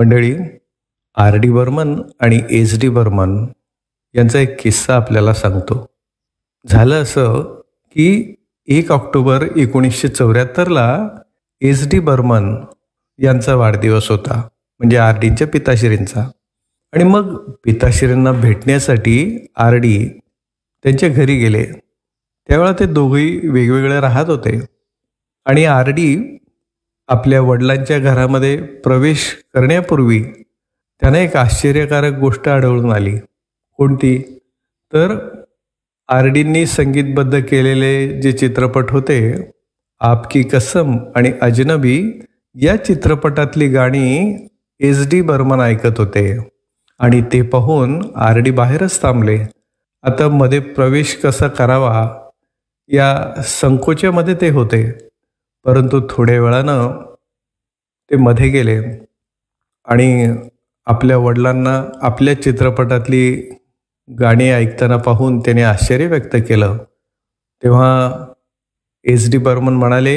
मंडळी, R D Burman आणि S D Burman यांचा एक किस्सा आपल्याला सांगतो. झालं असं की 1 ऑक्टोबर 1974ला एस डी बर्मन यांचा वाढदिवस होता, म्हणजे आर डीच्या पिताश्रींचा. आणि मग पिताश्रींना भेटण्यासाठी आर डी त्यांच्या घरी गेले. त्यावेळा ते दोघेही वेगवेगळे राहत होते आणि आर डी आपल्या वडिलांच्या घरामध्ये प्रवेश करण्यापूर्वी त्यांना एक आश्चर्यकारक गोष्ट आढळून आली. कोणती? तर आर डींनी संगीतबद्ध केलेले जे चित्रपट होते, आपकी कसम आणि अजनबी, या चित्रपटातली गाणी एस डी बर्मन ऐकत होते आणि ते पाहून आर डी बाहेरच थांबले. आता मध्ये प्रवेश कसा करावा या संकोचामध्ये ते होते, परंतु थोड्या वेळानं ते मध्ये गेले आणि आपल्या वडिलांना आपल्या चित्रपटातली गाणी ऐकताना पाहून त्याने आश्चर्य व्यक्त केलं. तेव्हा एस डी बर्मन म्हणाले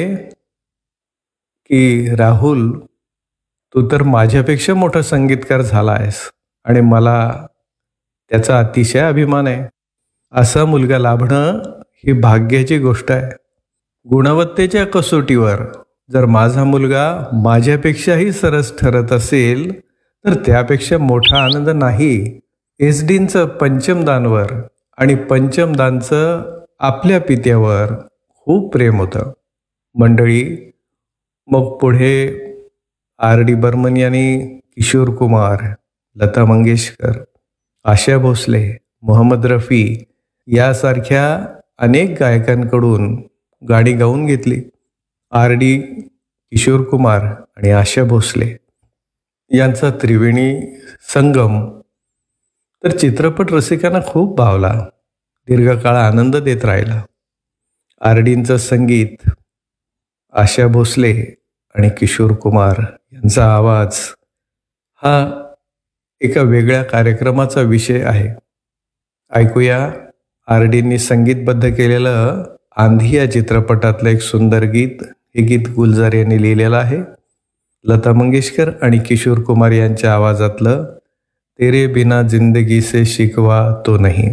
की राहुल, तू तर माझ्यापेक्षा मोठा संगीतकार झाला आहेस आणि मला त्याचा अतिशय अभिमान आहे. असा मुलगा लाभणं ही भाग्याची गोष्ट आहे. गुणवत्तेच्या कसोटीवर जर माझा मुलगा माझ्यापेक्षाही सरस ठरत असेल तर त्यापेक्षा मोठा आनंद नाही. एस डींचं पंचमदांवर आणि पंचमदांचं आपल्या पित्यावर खूप प्रेम होतं. मंडळी, मग पुढे आर डी बर्मन यांनी किशोर कुमार, लता मंगेशकर, आशा भोसले, मोहम्मद रफी यासारख्या अनेक गायकांकडून गाणी गाऊन घेतली. आर डी, किशोर कुमार आणि आशा भोसले यांचा त्रिवेणी संगम तर चित्रपट रसिकांना खूप भावला, दीर्घकाळ आनंद देत राहिला. आर डींचं संगीत, आशा भोसले आणि किशोर कुमार यांचा आवाज हा एका वेगळ्या कार्यक्रमाचा विषय आहे. ऐकूया आर डींनी संगीतबद्ध केलेलं आंधी या चित्रपटातलं एक सुंदर गीत. हे गीत गुलजार यांनी लिहिलेलं आहे. लता मंगेशकर आणि किशोर कुमार यांच्या आवाजातलं तेरे बिना जिंदगी से शिकवा तो नहीं.